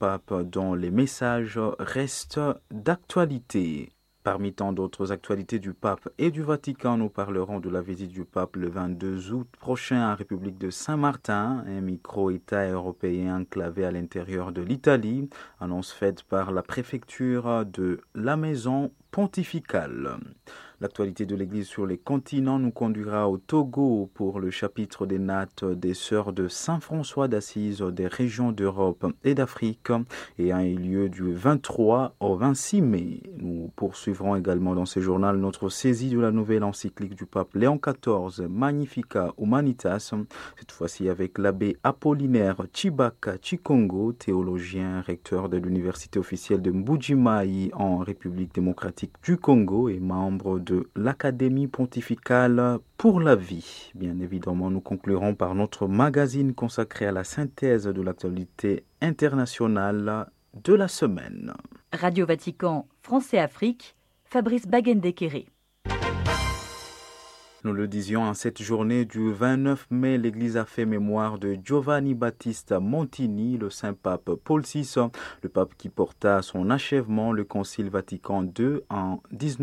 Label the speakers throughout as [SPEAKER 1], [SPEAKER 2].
[SPEAKER 1] pape dont les messages restent d'actualité. Parmi tant d'autres actualités du pape et du Vatican, nous parlerons de la visite du pape le 22 août prochain en République de Saint-Martin, un micro-État européen enclavé à l'intérieur de l'Italie, annonce faite par la préfecture de la Maison pontificale. L'actualité de l'Église sur les continents nous conduira au Togo pour le chapitre des nattes des Sœurs de Saint-François d'Assise des régions d'Europe et d'Afrique ayant eu lieu du 23 au 26 mai. Nous poursuivrons également dans ce journal notre saisie de la nouvelle encyclique du pape Léon XIV, Magnificat Humanitas, cette fois-ci avec l'abbé Apollinaire Chibaka Chikongo, théologien recteur de l'université officielle de Mbuji-Mayi en République démocratique du Congo et membre de l'Académie pontificale pour la vie. Bien évidemment, nous conclurons par notre magazine consacré à la synthèse de l'actualité internationale de la semaine.
[SPEAKER 2] Radio Vatican, France et Afrique, Fabrice Bagendekere.
[SPEAKER 1] Nous le disions, en cette journée du 29 mai, l'Église a fait mémoire de Giovanni Battista Montini, le Saint-Pape Paul VI, le pape qui porta à son achèvement le Concile Vatican II en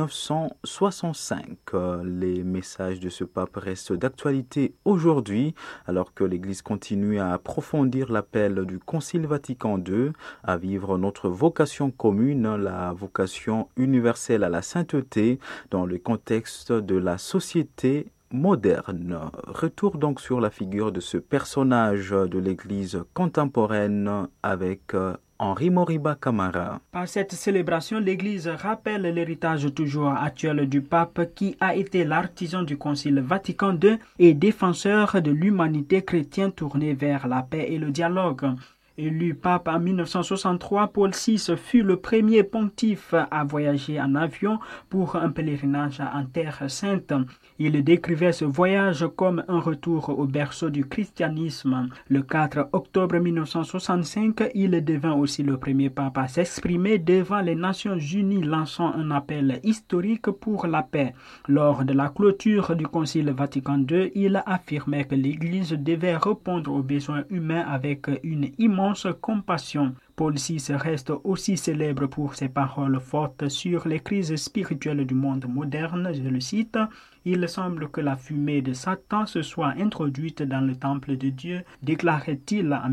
[SPEAKER 1] 1965. Les messages de ce pape restent d'actualité aujourd'hui, alors que l'Église continue à approfondir l'appel du Concile Vatican II à vivre notre vocation commune, la vocation universelle à la sainteté, dans le contexte de la société moderne. Retour donc sur la figure de ce personnage de l'Église contemporaine avec Henri Moriba Camara.
[SPEAKER 3] Par cette célébration, l'Église rappelle l'héritage toujours actuel du pape qui a été l'artisan du Concile Vatican II et défenseur de l'humanité chrétienne tournée vers la paix et le dialogue. Élu pape en 1963, Paul VI fut le premier pontife à voyager en avion pour un pèlerinage en Terre Sainte. Il décrivait ce voyage comme un retour au berceau du christianisme. Le 4 octobre 1965, il devint aussi le premier pape à s'exprimer devant les Nations Unies, lançant un appel historique pour la paix. Lors de la clôture du Concile Vatican II, il affirmait que l'Église devait répondre aux besoins humains avec une immense compassion. Paul VI reste aussi célèbre pour ses paroles fortes sur les crises spirituelles du monde moderne. Je le cite, « Il semble que la fumée de Satan se soit introduite dans le temple de Dieu », déclarait-il en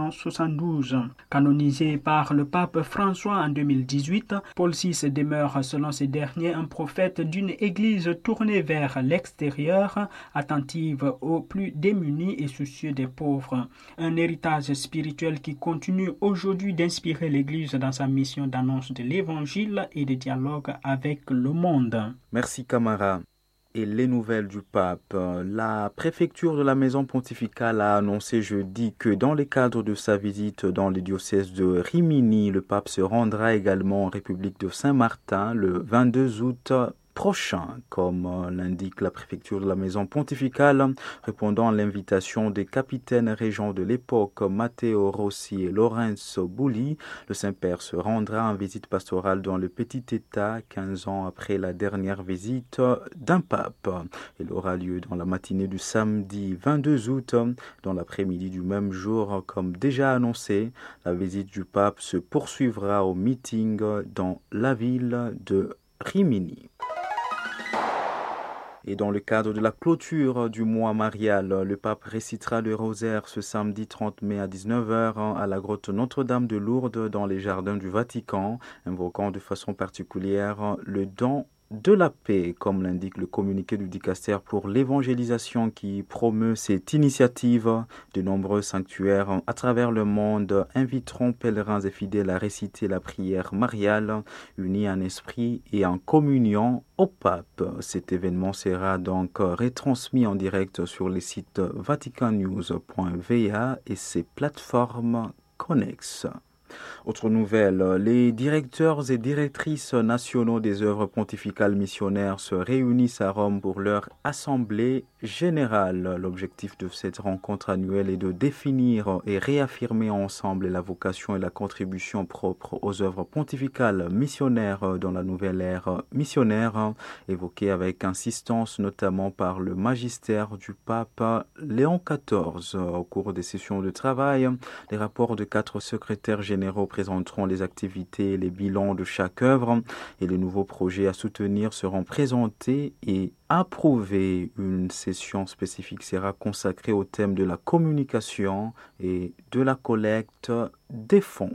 [SPEAKER 3] 1972. Canonisé par le pape François en 2018, Paul VI demeure, selon ces derniers, un prophète d'une église tournée vers l'extérieur, attentive aux plus démunis et soucieux des pauvres. Un héritage spirituel qui continue aujourd'hui d'inspirer l'Église dans sa mission d'annonce de l'Évangile et de dialogue avec le monde.
[SPEAKER 1] Merci Camara. Et les nouvelles du pape. La préfecture de la Maison pontificale a annoncé jeudi que dans le cadre de sa visite dans le diocèse de Rimini, le pape se rendra également en République de Saint-Martin le 22 août prochain, comme l'indique la préfecture de la Maison pontificale, répondant à l'invitation des capitaines régents de l'époque, Matteo Rossi et Lorenzo Bulli. Le Saint-Père se rendra en visite pastorale dans le petit État 15 ans après la dernière visite d'un pape. Elle aura lieu dans la matinée du samedi 22 août. Dans l'après-midi du même jour, comme déjà annoncé, la visite du pape se poursuivra au meeting dans la ville de Rimini. Et dans le cadre de la clôture du mois marial, le pape récitera le rosaire ce samedi 30 mai à 19h à la grotte Notre-Dame de Lourdes dans les jardins du Vatican, invoquant de façon particulière le don de la paix, comme l'indique le communiqué du Dicaster pour l'évangélisation qui promeut cette initiative. De nombreux sanctuaires à travers le monde inviteront pèlerins et fidèles à réciter la prière mariale, unis en esprit et en communion au pape. Cet événement sera donc retransmis en direct sur les sites vaticannews.va et ses plateformes connexes. Autre nouvelle, les directeurs et directrices nationaux des œuvres pontificales missionnaires se réunissent à Rome pour leur assemblée générale. L'objectif de cette rencontre annuelle est de définir et réaffirmer ensemble la vocation et la contribution propre aux œuvres pontificales missionnaires dans la nouvelle ère missionnaire, évoquée avec insistance notamment par le magistère du pape Léon XIV. Au cours des sessions de travail, les rapports de 4 secrétaires généraux représenteront les activités et les bilans de chaque œuvre et les nouveaux projets à soutenir seront présentés et approuvés. Une session spécifique sera consacrée au thème de la communication et de la collecte des fonds.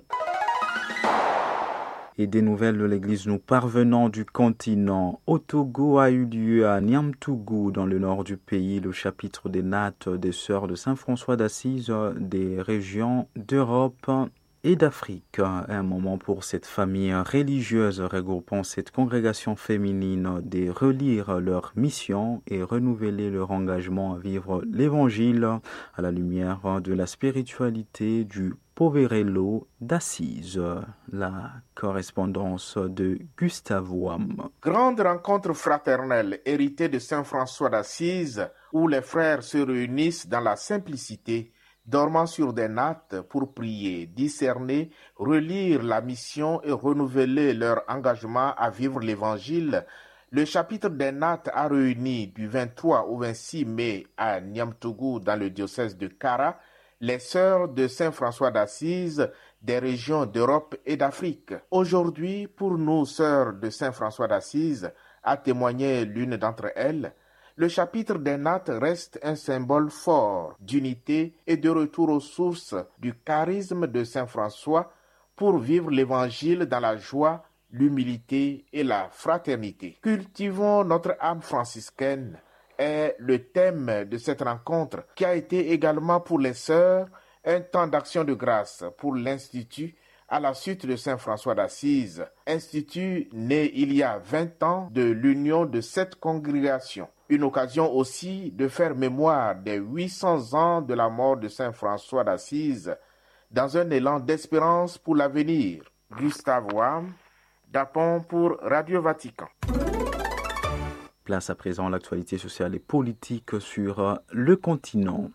[SPEAKER 1] Et des nouvelles de l'Église nous parvenant du continent. Au Togo a eu lieu à Niamtougou, dans le nord du pays, le chapitre des nattes des Sœurs de Saint-François d'Assise des régions d'Europe et d'Afrique. Un moment pour cette famille religieuse regroupant cette congrégation féminine de relire leur mission et renouveler leur engagement à vivre l'Évangile à la lumière de la spiritualité du Poverello d'Assise. La correspondance de Gustave Wam.
[SPEAKER 4] Grande rencontre fraternelle héritée de Saint François d'Assise où les frères se réunissent dans la simplicité, dormant sur des nattes pour prier, discerner, relire la mission et renouveler leur engagement à vivre l'Évangile. Le chapitre des nattes a réuni du 23 au 26 mai à Niamtougou dans le diocèse de Kara les sœurs de Saint François d'Assise des régions d'Europe et d'Afrique. Aujourd'hui, pour nous, sœurs de Saint François d'Assise, a témoigné l'une d'entre elles, le chapitre des nattes reste un symbole fort d'unité et de retour aux sources du charisme de Saint François pour vivre l'Évangile dans la joie, l'humilité et la fraternité. Cultivons notre âme franciscaine est le thème de cette rencontre qui a été également pour les sœurs un temps d'action de grâce pour l'Institut à la suite de Saint François d'Assise, institut né il y a 20 ans de l'union de 7 congrégations. Une occasion aussi de faire mémoire des 800 ans de la mort de Saint François d'Assise dans un élan d'espérance pour l'avenir. Gustave Wam, Dapon pour Radio Vatican.
[SPEAKER 1] Place à présent l'actualité sociale et politique sur le continent.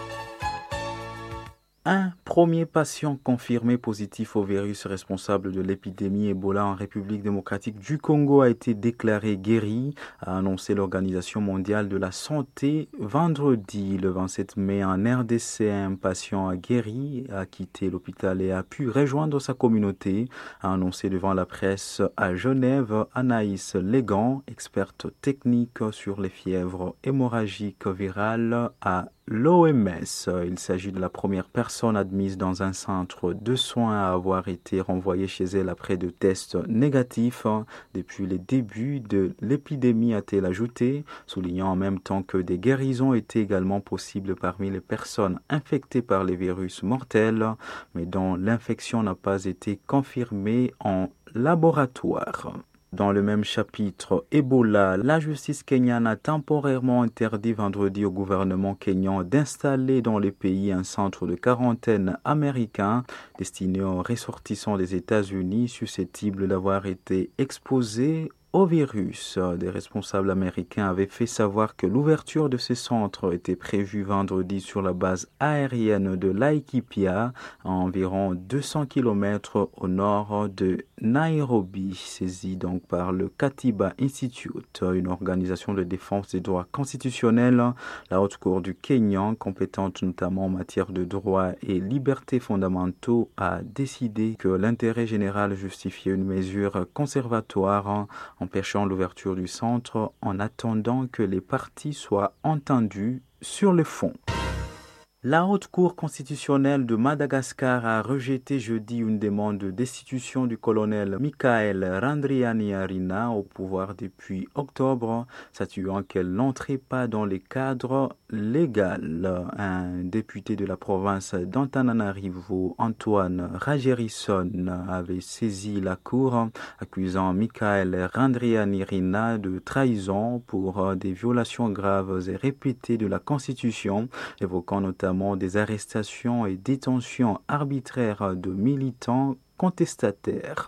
[SPEAKER 1] Un premier patient confirmé positif au virus responsable de l'épidémie Ebola en République démocratique du Congo a été déclaré guéri, a annoncé l'Organisation mondiale de la santé vendredi. Le 27 mai, en RDC, un patient a guéri, a quitté l'hôpital et a pu rejoindre sa communauté, a annoncé devant la presse à Genève Anaïs Légan, experte technique sur les fièvres hémorragiques virales à l'OMS. Il s'agit de la première personne admise dans un centre de soins à avoir été renvoyée chez elle après de tests négatifs depuis les débuts de l'épidémie, a-t-elle ajouté, soulignant en même temps que des guérisons étaient également possibles parmi les personnes infectées par les virus mortels, mais dont l'infection n'a pas été confirmée en laboratoire. Dans le même chapitre, Ebola, la justice kenyane a temporairement interdit vendredi au gouvernement kényan d'installer dans le pays un centre de quarantaine américain destiné aux ressortissants des États-Unis susceptibles d'avoir été exposés au virus. Des responsables américains avaient fait savoir que l'ouverture de ces centres était prévue vendredi sur la base aérienne de Laikipia, à environ 200 km au nord de Nairobi, saisi donc par le Katiba Institute, une organisation de défense des droits constitutionnels. La Haute Cour du Kenya, compétente notamment en matière de droits et libertés fondamentaux, a décidé que l'intérêt général justifiait une mesure conservatoire empêchant l'ouverture du centre en attendant que les parties soient entendues sur le fond. La Haute Cour constitutionnelle de Madagascar a rejeté jeudi une demande de destitution du colonel Michael Randrianirina au pouvoir depuis octobre, statuant qu'elle n'entrait pas dans les cadres légaux. Un député de la province d'Antananarivo, Antoine Rajerisson, avait saisi la Cour, accusant Michael Randrianirina de trahison pour des violations graves et répétées de la Constitution, évoquant notamment des arrestations et détentions arbitraires de militants contestataires.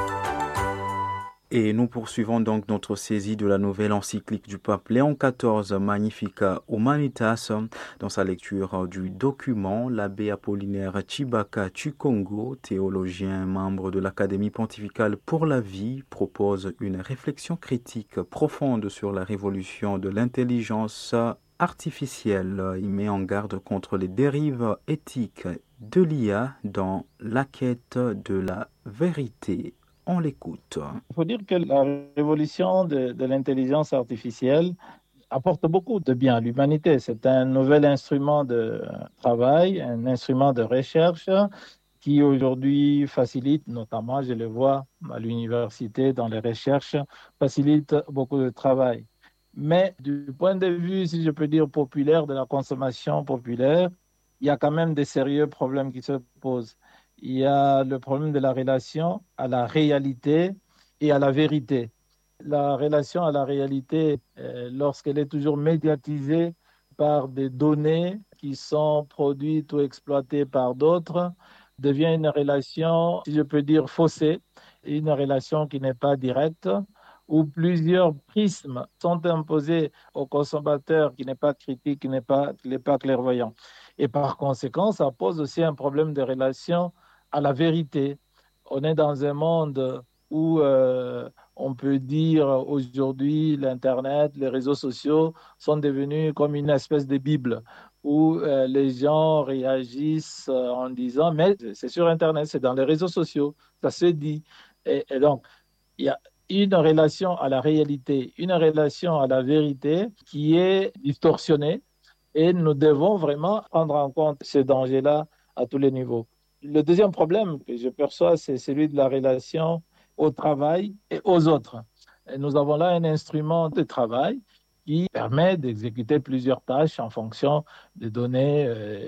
[SPEAKER 1] Et nous poursuivons donc notre saisie de la nouvelle encyclique du pape Léon XIV, Magnificat Humanitas. Dans sa lecture du document, l'abbé Apollinaire Chibaka Chukongo, théologien membre de l'Académie pontificale pour la vie, propose une réflexion critique profonde sur la révolution de l'intelligence artificielle. Il met en garde contre les dérives éthiques de l'IA dans la quête de la vérité. On l'écoute.
[SPEAKER 5] Il faut dire que la révolution de l'intelligence artificielle apporte beaucoup de bien à l'humanité. C'est un nouvel instrument de travail, un instrument de recherche qui aujourd'hui facilite, notamment, je le vois à l'université, dans les recherches, facilite beaucoup de travail. Mais du point de vue, si je peux dire, populaire, de la consommation populaire, il y a quand même des sérieux problèmes qui se posent. Il y a le problème de la relation à la réalité et à la vérité. La relation à la réalité, lorsqu'elle est toujours médiatisée par des données qui sont produites ou exploitées par d'autres, devient une relation, si je peux dire, faussée, une relation qui n'est pas directe, où plusieurs prismes sont imposés au consommateur qui n'est pas critique, qui n'est pas clairvoyant. Et par conséquent, ça pose aussi un problème de relation à la vérité. On est dans un monde où on peut dire aujourd'hui l'Internet, les réseaux sociaux sont devenus comme une espèce de Bible où les gens réagissent en disant mais c'est sur Internet, c'est dans les réseaux sociaux, ça se dit. Et donc, il y a une relation à la réalité, une relation à la vérité qui est distorsionnée et nous devons vraiment prendre en compte ce danger-là à tous les niveaux. Le deuxième problème que je perçois, c'est celui de la relation au travail et aux autres. Et nous avons là un instrument de travail qui permet d'exécuter plusieurs tâches en fonction des données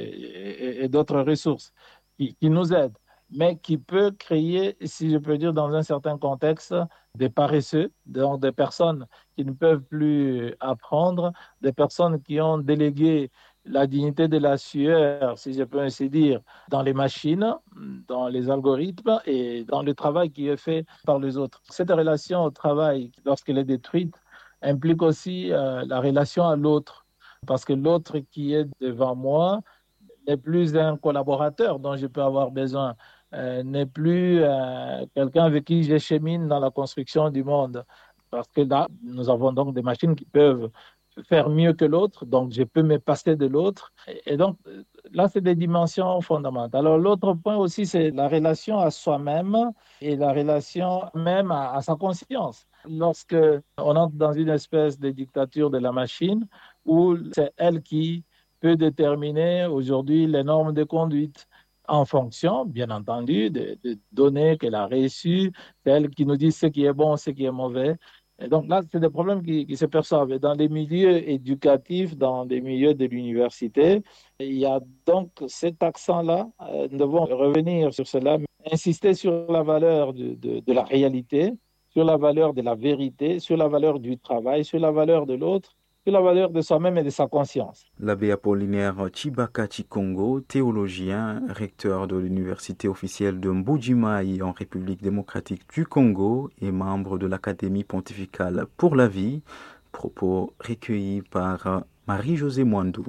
[SPEAKER 5] et d'autres ressources qui nous aident, mais qui peut créer, si je peux dire, dans un certain contexte, des paresseux, donc des personnes qui ne peuvent plus apprendre, des personnes qui ont délégué la dignité de la sueur, si je peux ainsi dire, dans les machines, dans les algorithmes et dans le travail qui est fait par les autres. Cette relation au travail, lorsqu'elle est détruite, implique aussi la relation à l'autre, parce que l'autre qui est devant moi n'est plus un collaborateur dont je peux avoir besoin, n'est plus quelqu'un avec qui je chemine dans la construction du monde. Parce que là, nous avons donc des machines qui peuvent faire mieux que l'autre, donc je peux me passer de l'autre. Et donc, là, c'est des dimensions fondamentales. Alors, l'autre point aussi, c'est la relation à soi-même et la relation même à sa conscience. Lorsque on entre dans une espèce de dictature de la machine, où c'est elle qui peut déterminer aujourd'hui les normes de conduite en fonction, bien entendu, des données qu'elle a reçues, c'est elle qui nous dit ce qui est bon, ce qui est mauvais. Et donc là, c'est des problèmes qui se perçoivent. Et dans les milieux éducatifs, dans les milieux de l'université, il y a donc cet accent-là. Nous devons revenir sur cela, insister sur la valeur de la réalité, sur la valeur de la vérité, sur la valeur du travail, sur la valeur de l'autre, sur la valeur de soi-même et de sa conscience.
[SPEAKER 1] L'abbé Apollinaire Chibaka Chikongo, théologien, recteur de l'université officielle de Mbuji-Mayi en République démocratique du Congo et membre de l'Académie pontificale pour la vie, propos recueillis par Marie-Josée Mwandou.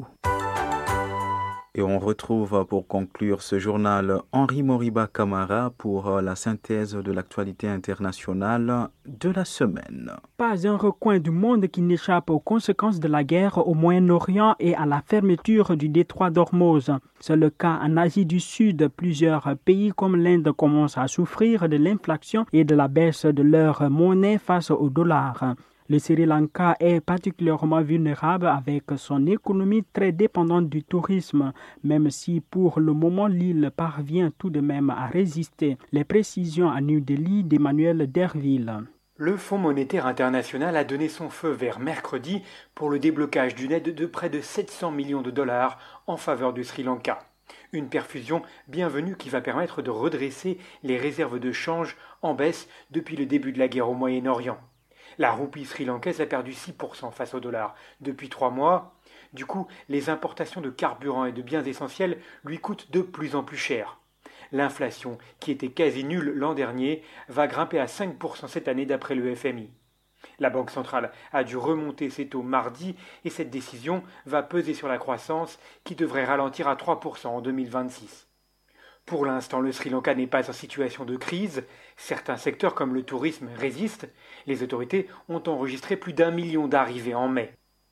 [SPEAKER 1] Et on retrouve pour conclure ce journal Henri Moriba Camara pour la synthèse de l'actualité internationale de la semaine.
[SPEAKER 3] Pas un recoin du monde qui n'échappe aux conséquences de la guerre au Moyen-Orient et à la fermeture du détroit d'Ormuz. C'est le cas en Asie du Sud. Plusieurs pays comme l'Inde commencent à souffrir de l'inflation et de la baisse de leur monnaie face au dollar. Le Sri Lanka est particulièrement vulnérable avec son économie très dépendante du tourisme, même si pour le moment l'île parvient tout de même à résister. Les précisions à New Delhi d'Emmanuel Derville.
[SPEAKER 6] Le Fonds monétaire international a donné son feu vert mercredi pour le déblocage d'une aide de près de 700 millions de dollars en faveur du Sri Lanka. Une perfusion bienvenue qui va permettre de redresser les réserves de change en baisse depuis le début de la guerre au Moyen-Orient. La roupie sri-lankaise a perdu 6% face au dollar depuis 3 mois. Du coup, les importations de carburant et de biens essentiels lui coûtent de plus en plus cher. L'inflation, qui était quasi nulle l'an dernier, va grimper à 5% cette année d'après le FMI. La Banque centrale a dû remonter ses taux mardi et cette décision va peser sur la croissance qui devrait ralentir à 3% en 2026. Pour l'instant, le Sri Lanka n'est pas en situation de crise. Certains secteurs comme le tourisme résistent. Les autorités ont enregistré plus d'1 million d'arrivées en mai.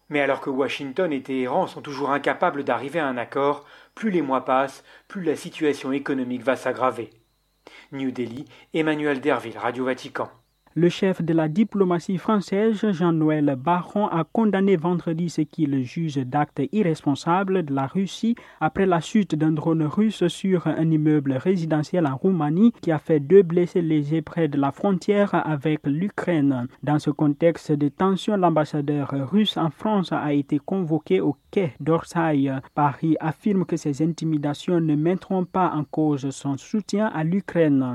[SPEAKER 6] Mais alors que Washington et Téhéran sont toujours incapables d'arriver à un accord, plus les mois passent, plus la situation économique va s'aggraver. New Delhi, Emmanuel Derville, Radio Vatican.
[SPEAKER 3] Le chef de la diplomatie française, Jean-Noël Barrot, a condamné vendredi ce qu'il juge d'actes irresponsables de la Russie après la chute d'un drone russe sur un immeuble résidentiel en Roumanie qui a fait 2 blessés légers près de la frontière avec l'Ukraine. Dans ce contexte de tension, l'ambassadeur russe en France a été convoqué au quai d'Orsay. Paris affirme que ces intimidations ne mettront pas en cause son soutien à l'Ukraine.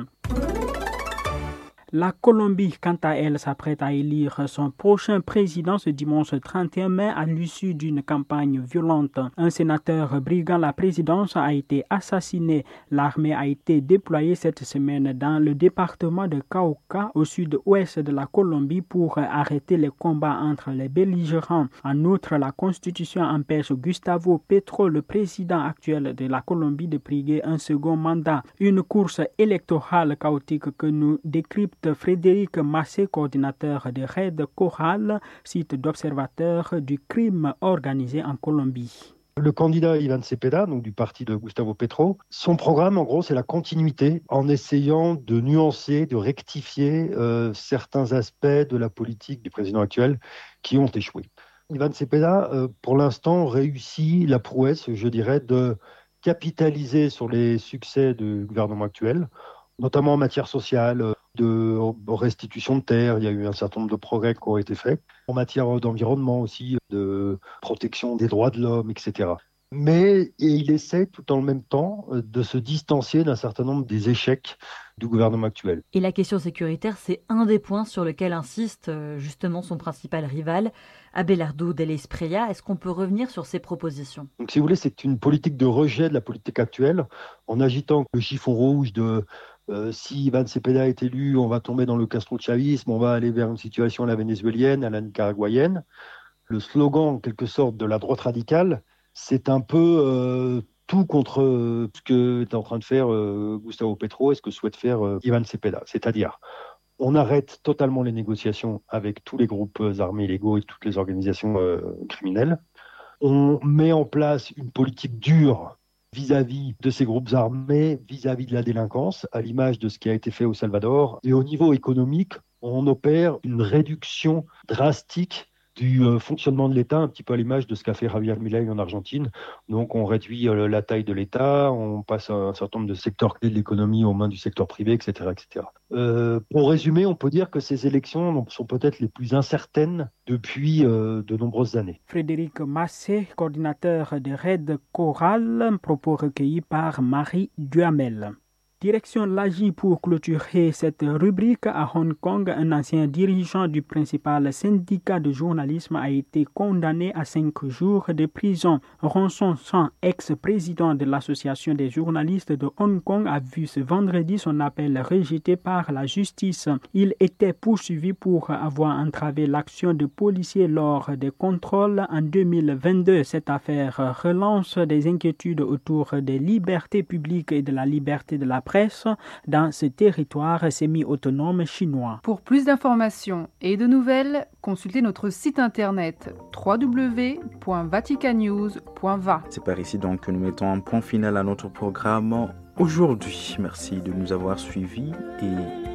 [SPEAKER 3] La Colombie, quant à elle, s'apprête à élire son prochain président ce dimanche 31 mai à l'issue d'une campagne violente. Un sénateur briguant la présidence a été assassiné. L'armée a été déployée cette semaine dans le département de Cauca, au sud-ouest de la Colombie, pour arrêter les combats entre les belligérants. En outre, la Constitution empêche Gustavo Petro, le président actuel de la Colombie, de briguer un second mandat. Une course électorale chaotique que nous décrypte Frédéric Massé, coordinateur de Red Coral, site d'observateurs du crime organisé en Colombie.
[SPEAKER 7] Le candidat Iván Cepeda, donc du parti de Gustavo Petro, son programme en gros c'est la continuité en essayant de nuancer, de rectifier certains aspects de la politique du président actuel qui ont échoué. Iván Cepeda, pour l'instant, réussit la prouesse, je dirais, de capitaliser sur les succès du gouvernement actuel, notamment en matière sociale, de restitution de terres. Il y a eu un certain nombre de progrès qui ont été faits. En matière d'environnement aussi, de protection des droits de l'homme, etc. Mais il essaie tout en même temps de se distancier d'un certain nombre des échecs du gouvernement actuel.
[SPEAKER 2] Et la question sécuritaire, c'est un des points sur lequel insiste justement son principal rival, Abelardo del Espriella. Est-ce qu'on peut revenir sur ses propositions ?
[SPEAKER 7] Donc, si vous voulez, c'est une politique de rejet de la politique actuelle, en agitant le chiffon rouge de si Iván Cepeda est élu, on va tomber dans le castrochavisme, on va aller vers une situation à la vénézuélienne, à la nicaraguayenne. Le slogan, en quelque sorte, de la droite radicale, c'est un peu tout contre ce que est en train de faire Gustavo Petro et ce que souhaite faire Iván Cepeda. C'est-à-dire, on arrête totalement les négociations avec tous les groupes armés illégaux et toutes les organisations criminelles. On met en place une politique dure vis-à-vis de ces groupes armés, vis-à-vis de la délinquance, à l'image de ce qui a été fait au Salvador. Et au niveau économique, on opère une réduction drastique du fonctionnement de l'État, un petit peu à l'image de ce qu'a fait Javier Milei en Argentine. Donc on réduit la taille de l'État, on passe un certain nombre de secteurs clés de l'économie aux mains du secteur privé, etc. etc. Pour résumer, on peut dire que ces élections sont peut-être les plus incertaines depuis de nombreuses années.
[SPEAKER 3] Frédéric Massé, coordinateur de Red Coral, propos recueillis par Marie Duhamel. Direction l'AGI pour clôturer cette rubrique à Hong Kong. Un ancien dirigeant du principal syndicat de journalisme a été condamné à 5 jours de prison. Ronson San, ex-président de l'association des journalistes de Hong Kong, a vu ce vendredi son appel rejeté par la justice. Il était poursuivi pour avoir entravé l'action de policiers lors des contrôles en 2022. Cette affaire relance des inquiétudes autour des libertés publiques et de la liberté de la presse dans ce territoire semi-autonome chinois.
[SPEAKER 8] Pour plus d'informations et de nouvelles, consultez notre site internet www.vaticannews.va.
[SPEAKER 1] C'est par ici donc que nous mettons un point final à notre programme aujourd'hui. Merci de nous avoir suivis et